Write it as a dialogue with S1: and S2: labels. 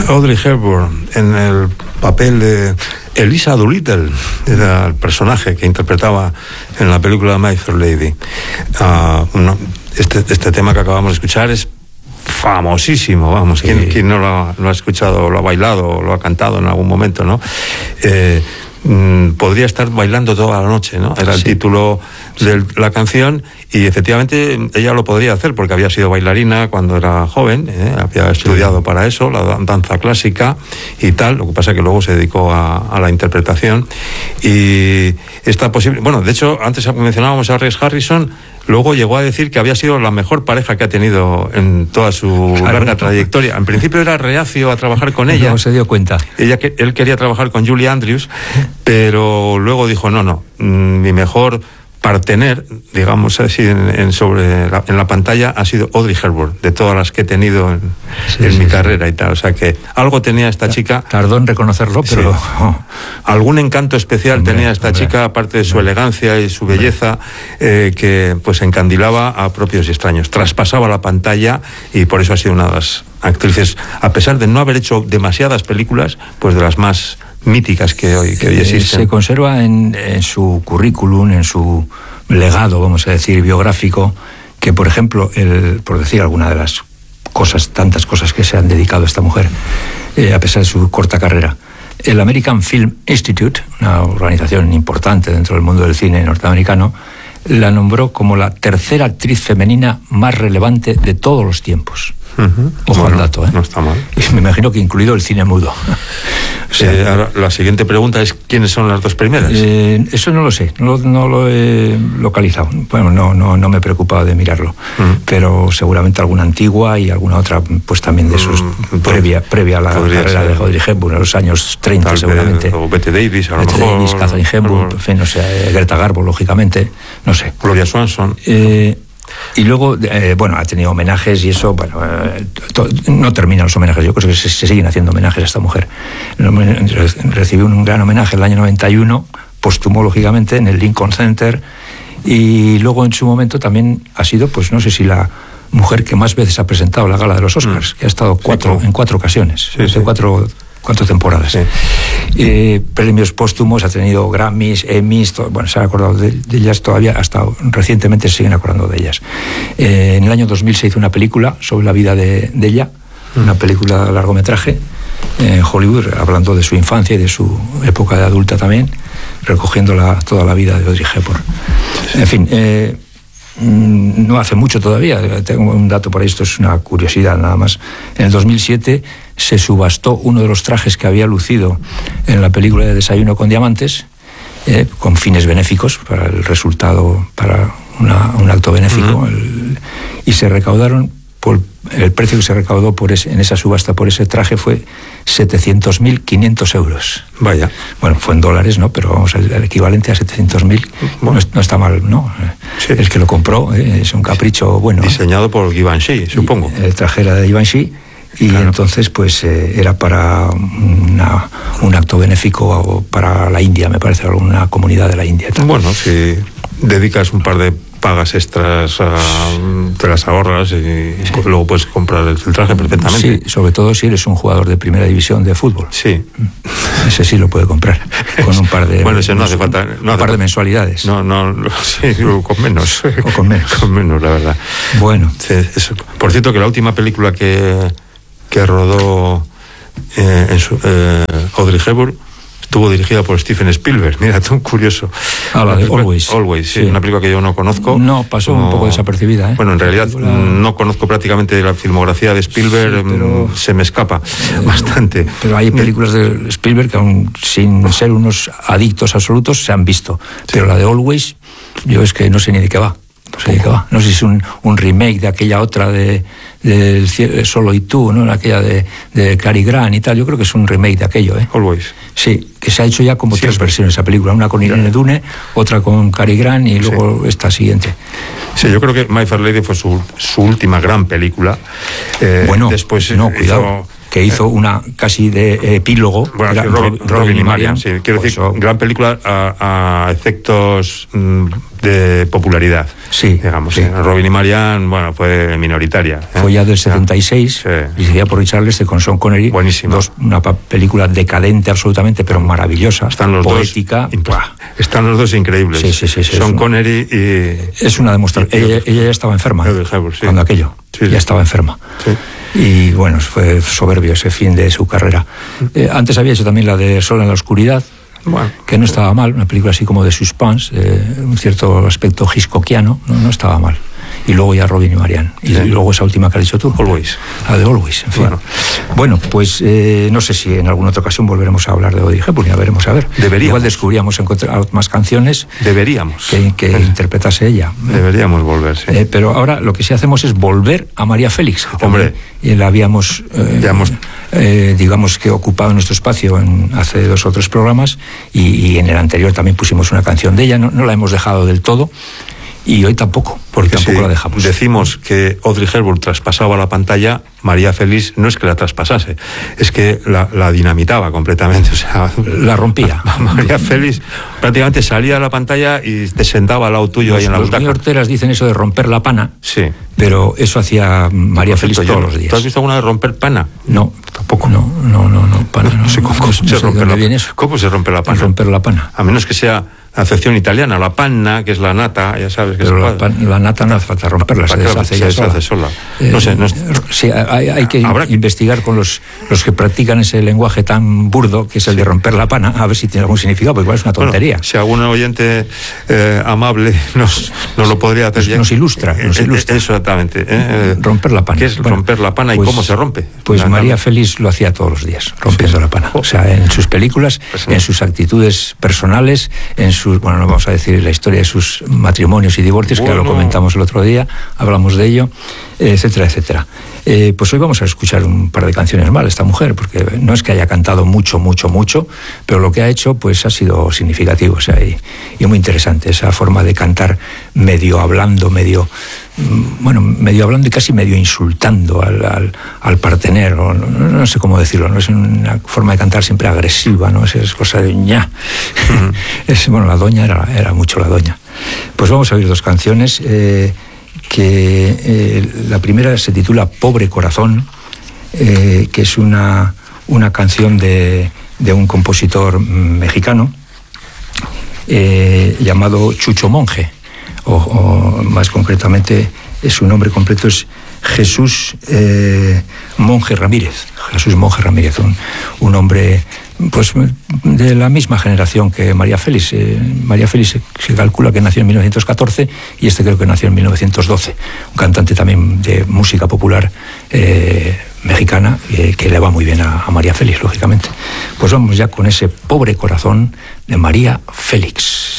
S1: Audrey Hepburn, en el papel de Eliza Doolittle, era el personaje que interpretaba en la película My Fair Lady. Este tema que acabamos de escuchar es famosísimo, vamos, sí. ¿Quién no lo ha escuchado, lo ha bailado, o lo ha cantado en algún momento, ¿no? Podría estar bailando toda la noche, ¿no? Era el título de la canción, y efectivamente ella lo podría hacer porque había sido bailarina cuando era joven, había estudiado para eso, la danza clásica y tal. Lo que pasa es que luego se dedicó a la interpretación, y está posible. Bueno, de hecho, antes mencionábamos a Rex Harrison. Luego llegó a decir que había sido la mejor pareja que ha tenido en toda su larga trayectoria. En principio era reacio a trabajar con ella.
S2: No se dio cuenta.
S1: Él quería trabajar con Julie Andrews, pero luego dijo, no, mi mejor partener, digamos así, en la pantalla ha sido Audrey Hepburn, de todas las que he tenido en mi carrera y tal. O sea que algo tenía esta chica.
S2: Tardó en reconocerlo, pero...
S1: Sí. Algún encanto especial tenía esta chica, aparte de su elegancia y su belleza, que pues encandilaba a propios y extraños. Traspasaba la pantalla, y por eso ha sido una de las actrices, a pesar de no haber hecho demasiadas películas, pues de las más míticas que hoy existen.
S2: Se conserva en su currículum, en su legado, vamos a decir, biográfico, que por ejemplo, por decir alguna de las cosas, tantas cosas que se han dedicado a esta mujer, a pesar de su corta carrera, el American Film Institute, una organización importante dentro del mundo del cine norteamericano, la nombró como la tercera actriz femenina más relevante de todos los tiempos. Ojo al dato,
S1: no está mal.
S2: Y me imagino que incluido el cine mudo.
S1: O sea, ahora, la siguiente pregunta es, ¿quiénes son las dos primeras?
S2: Eso no lo sé, no lo he localizado. Bueno, no me he preocupado de mirarlo, pero seguramente alguna antigua y alguna otra, pues también de esos previa a la carrera de Audrey Hepburn, en los años 30 tal seguramente.
S1: O Bette Davis, a lo mejor.
S2: Davis, Katharine Hepburn, en fin, no sé, Greta Garbo, lógicamente, no sé.
S1: Gloria Swanson.
S2: Y luego, ha tenido homenajes, y eso, no terminan los homenajes. Yo creo que se siguen haciendo homenajes a esta mujer. Recibió un gran homenaje el año 91, póstumo, lógicamente, en el Lincoln Center, y luego en su momento también ha sido, pues no sé si la mujer que más veces ha presentado la gala de los Oscars, que ha estado en 4 ocasiones, cuatro temporadas. Premios póstumos, ha tenido Grammys, Emmys, se han acordado de ellas todavía, hasta recientemente se siguen acordando de ellas. En el año 2000 se hizo una película sobre la vida de ella, una película largometraje en Hollywood, hablando de su infancia y de su época de adulta también, recogiendo toda la vida de Audrey Hepburn. En fin, no hace mucho todavía, tengo un dato por ahí, esto es una curiosidad nada más. En el 2007 se subastó uno de los trajes que había lucido en la película de Desayuno con Diamantes, con fines benéficos, para el resultado, para un acto benéfico, y se recaudaron, el precio que se recaudó en esa subasta por ese traje fue 700.500 euros.
S1: Vaya.
S2: Bueno, fue en dólares, ¿no? Pero vamos, el equivalente a 700.000 no está mal, ¿no? Sí. El que lo compró es un capricho bueno.
S1: Diseñado por Givenchy, supongo.
S2: El traje era de Givenchy, y claro. Entonces pues era para un acto benéfico para la India, me parece, alguna comunidad de la India.
S1: Bueno, si dedicas un par de pagas extras, te las ahorras y luego puedes comprar el traje perfectamente.
S2: Sí, sobre todo si eres un jugador de primera división de fútbol.
S1: Sí.
S2: Ese sí lo puede comprar con un par de...
S1: Bueno, ese no hace falta...
S2: un par de mensualidades.
S1: Sí, con menos.
S2: O con menos.
S1: Con menos, la verdad.
S2: Bueno.
S1: Por cierto, que la última película que rodó Audrey Hepburn estuvo dirigida por Steven Spielberg. Mira, tan curioso.
S2: La de Always.
S1: Always, sí. Una película que yo no conozco.
S2: No, pasó un poco desapercibida.
S1: Bueno, en realidad no conozco prácticamente la filmografía de Spielberg, pero se me escapa bastante.
S2: Pero hay películas de Spielberg que, aún sin ser unos adictos absolutos, se han visto. Sí. Pero la de Always, yo es que no sé ni de qué va. No sé si es un remake de aquella otra de Solo y tú, ¿no? Aquella de Cary Grant y tal. Yo creo que es un remake de aquello,
S1: Always.
S2: Sí, que se ha hecho ya como 3 versiones esa película. Una con Irene Dunne, otra con Cary Grant y luego esta siguiente.
S1: Sí, yo creo que My Fair Lady fue su última gran película.
S2: Bueno,
S1: después
S2: no, cuidado. que hizo una casi de epílogo.
S1: Bueno,
S2: era
S1: Robin y Marian, sí. Quiero
S2: pues
S1: decir, gran película a efectos de popularidad.
S2: Sí,
S1: digamos.
S2: sí.
S1: Robin y Marian, bueno, fue minoritaria.
S2: Fue ya del 76, dirigida por Richard Lester con Sean Connery.
S1: Buenísima.
S2: Una película decadente absolutamente, pero maravillosa.
S1: Están los
S2: poética.
S1: Están los dos increíbles.
S2: Sí.
S1: Sean Connery y...
S2: Es una demostración. Ella ya estaba enferma cuando aquello.
S1: Sí.
S2: Ya estaba enferma.
S1: Sí.
S2: Y bueno, fue soberbio ese fin de su carrera. Antes había hecho también la de Sol en la oscuridad,
S1: bueno,
S2: que no estaba mal, una película así como de suspense, un cierto aspecto hitchcockiano, no estaba mal. Y luego ya Robin y Marian. Y luego esa última que has dicho tú.
S1: Always.
S2: La de Always, en fin. Bueno, pues no sé si en alguna otra ocasión volveremos a hablar de Audrey Hepburn, ya veremos a ver.
S1: Deberíamos.
S2: Igual descubríamos encontrar más canciones.
S1: Deberíamos.
S2: Que interpretase ella.
S1: Deberíamos volver, sí.
S2: Pero ahora lo que sí hacemos es volver a María Félix.
S1: Hombre.
S2: Y la habíamos, digamos que ocupado nuestro espacio hace 2 o 3 programas y en el anterior también pusimos una canción de ella. No la hemos dejado del todo. Y hoy tampoco, porque tampoco la dejamos.
S1: Decimos que Audrey Hepburn traspasaba la pantalla, María Félix no es que la traspasase, es que la dinamitaba completamente, o sea...
S2: La rompía.
S1: María Félix prácticamente salía de la pantalla y te sentaba al lado tuyo ahí en la butaca.
S2: Los muy horteras dicen eso de romper la pana,
S1: sí,
S2: pero eso hacía María Félix todos los días.
S1: ¿Tú has visto alguna vez romper pana?
S2: No, tampoco. No, pana no.
S1: No sé cómo se rompe la pana. ¿Cómo se rompe la pana?
S2: Romper la pana.
S1: A menos que sea... acepción italiana, la panna, que es la nata, ya sabes que
S2: pero la nata no hace falta romperla, se deshace sola. No sé, sí, hay que investigar con los que practican ese lenguaje tan burdo que es el de romper la pana, a ver si tiene algún significado, porque igual es una tontería.
S1: Bueno, si algún oyente amable nos lo podría hacer.
S2: Nos ilustra.
S1: Exactamente.
S2: Romper la pana.
S1: ¿Qué es romper la pana y cómo se rompe?
S2: Pues María Félix lo hacía todos los días, rompiendo la pana. O sea, en sus películas, en sus actitudes personales, en sus, bueno, no vamos a decir la historia de sus matrimonios y divorcios, que ya lo comentamos el otro día, hablamos de ello, etcétera, etcétera. Pues hoy vamos a escuchar un par de canciones más de esta mujer, porque no es que haya cantado mucho, pero lo que ha hecho pues ha sido significativo, o sea, y muy interesante, esa forma de cantar medio hablando y casi medio insultando al partener, o no sé cómo decirlo, no es una forma de cantar siempre agresiva, no es cosa de ña. La doña era mucho la doña. Pues vamos a oír 2 canciones, que la primera se titula Pobre Corazón, que es una canción de un compositor mexicano llamado Chucho Monje, o más concretamente su nombre completo es Jesús Monje Ramírez. Jesús Monje Ramírez, un hombre pues de la misma generación que María Félix. María Félix se calcula que nació en 1914 y este creo que nació en 1912. Un cantante también de música popular mexicana que le va muy bien a María Félix, lógicamente. Pues vamos ya con ese Pobre Corazón de María Félix.